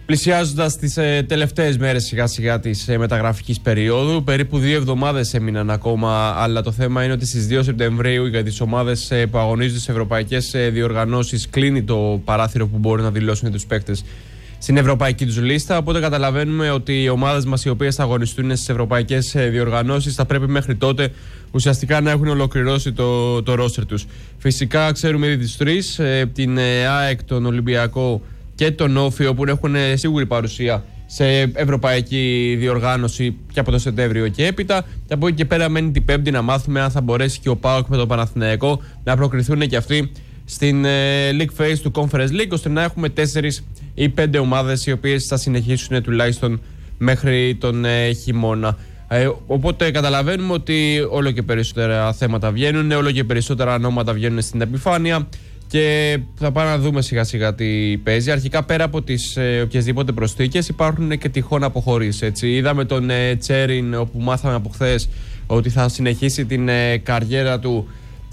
Πλησιάζοντας τις τελευταίες μέρες σιγά σιγά της μεταγραφικής περίοδου, περίπου 2 εβδομάδες έμειναν ακόμα, αλλά το θέμα είναι ότι στις 2 Σεπτεμβρίου για τις ομάδες που αγωνίζονται σε ευρωπαϊκές διοργανώσεις κλείνει το παράθυρο που μπορούν να δηλώσουν τους παίκτες στην ευρωπαϊκή τους λίστα. Οπότε καταλαβαίνουμε ότι οι ομάδες μας οι οποίες θα αγωνιστούν στις ευρωπαϊκές διοργανώσεις θα πρέπει μέχρι τότε ουσιαστικά να έχουν ολοκληρώσει το ρόστερ τους. Φυσικά ξέρουμε ήδη τις τρεις, την ΑΕΚ, τον Ολυμπιακό και τον Όφιο, που έχουν σίγουρη παρουσία σε ευρωπαϊκή διοργάνωση και από το Σεπτέμβριο και έπειτα. Και από εκεί και πέρα μένει την Πέμπτη να μάθουμε αν θα μπορέσει και ο ΠΑΟΚ με τον Παναθηναϊκό να προκριθούν και αυτοί στην League Phase του Conference League, ώστε να έχουμε 4 ή 5 ομάδες οι οποίες θα συνεχίσουν τουλάχιστον μέχρι τον χειμώνα. Οπότε καταλαβαίνουμε ότι όλο και περισσότερα θέματα βγαίνουν, όλο και περισσότερα ονόματα βγαίνουν στην επιφάνεια και θα πάμε να δούμε σιγά σιγά τι παίζει. Αρχικά, πέρα από τις οποιασδήποτε προσθήκες, υπάρχουν και τυχόν αποχωρήσεις, έτσι. Είδαμε τον Τσέριν, όπου μάθαμε από χθες ότι θα συνεχίσει την καριέρα του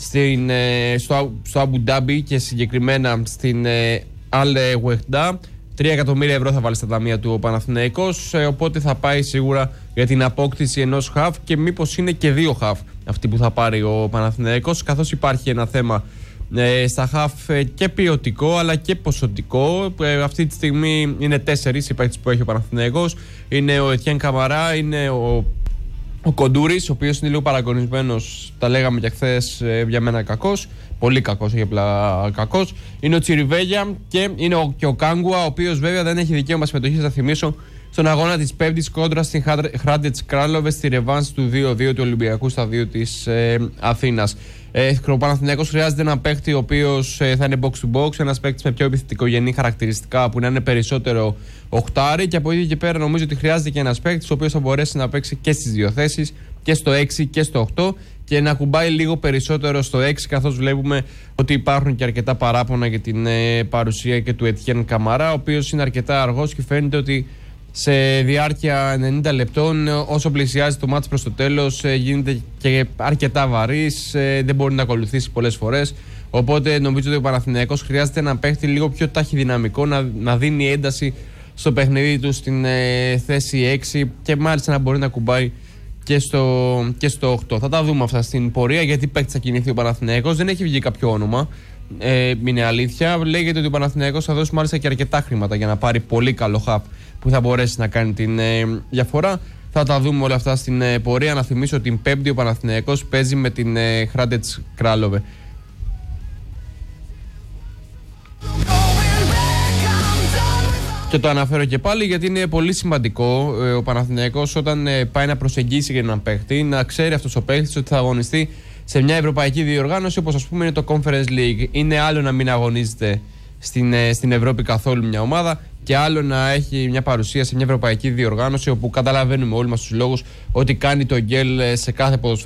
στο Αμπου Ντάμπι και συγκεκριμένα στην Αλ Ουεχντά. 3 εκατομμύρια ευρώ θα βάλει στα ταμεία του ο Παναθηναϊκός, οπότε θα πάει σίγουρα για την απόκτηση ενός χαφ και μήπως είναι και 2 χαφ αυτή που θα πάρει ο Παναθηναϊκός, καθώς υπάρχει ένα θέμα στα χαφ και ποιοτικό αλλά και ποσοτικό. Αυτή τη στιγμή είναι 4 οι παίκτες που έχει ο Παναθηναϊκός. Είναι ο Ετιέν Καμαρά, είναι ο Κοντούρης, ο οποίος είναι λίγο παραγωνισμένος, τα λέγαμε και χθες, για μένα κακός. Πολύ κακός, όχι απλά κακός. Είναι ο Τσιριβέγια και είναι και ο Κάγκουα, ο οποίος βέβαια δεν έχει δικαίωμα συμμετοχής, θα θυμίσω, στον αγώνα της Πέμπτης κόντρα στην Hrádec Králové στη ρεβάνς του 2-2 του Ολυμπιακού Σταδίου της Αθήνας. Ο Παναθηναϊκός χρειάζεται έναν παίκτη ο οποίος θα είναι box to box, ένας παίκτης με πιο επιθετικογενή χαρακτηριστικά που να είναι περισσότερο οχτάρι, και από εκεί και πέρα νομίζω ότι χρειάζεται και ένας παίκτης ο οποίος θα μπορέσει να παίξει και στις δύο θέσεις, και στο 6 και στο 8, και να κουμπάει λίγο περισσότερο στο 6, καθώς βλέπουμε ότι υπάρχουν και αρκετά παράπονα για την παρουσία και του Ετιέν Καμαρά, ο οποίος είναι αρκετά αργός και φαίνεται ότι σε διάρκεια 90 λεπτών, όσο πλησιάζει το μάτς προς το τέλος, γίνεται και αρκετά βαρύς, δεν μπορεί να ακολουθήσει πολλές φορές. Οπότε νομίζω ότι ο Παναθηναϊκός χρειάζεται έναν παίχτη λίγο πιο ταχυδυναμικό, να δίνει ένταση στο παιχνίδι του στην θέση 6 και μάλιστα να μπορεί να κουμπάει και στο 8. Θα τα δούμε αυτά στην πορεία, γιατί παίκτη θα κινηθεί ο Παναθηναϊκός. Δεν έχει βγει κάποιο όνομα. Είναι αλήθεια. Λέγεται ότι ο Παναθηναϊκός θα δώσει μάλιστα και αρκετά χρήματα για να πάρει πολύ καλό χαπ που θα μπορέσει να κάνει την διαφορά. Θα τα δούμε όλα αυτά στην πορεία. Να θυμίσω ότι την Πέμπτη ο Παναθηναϊκός παίζει με την Hrádec Králové. Και το αναφέρω και πάλι γιατί είναι πολύ σημαντικό ο Παναθηναϊκός όταν πάει να προσεγγίσει για έναν παίχτη να ξέρει αυτός ο παίχτης ότι θα αγωνιστεί σε μια ευρωπαϊκή διοργάνωση, όπως ας πούμε είναι το Conference League. Είναι άλλο να μην αγωνίζεται στην Ευρώπη καθόλου μια ομάδα, και άλλο να έχει μια παρουσία σε μια ευρωπαϊκή διοργάνωση, όπου καταλαβαίνουμε όλοι μας τους λόγους ότι κάνει το γκέλ σε κάθε ποδοσφαίρι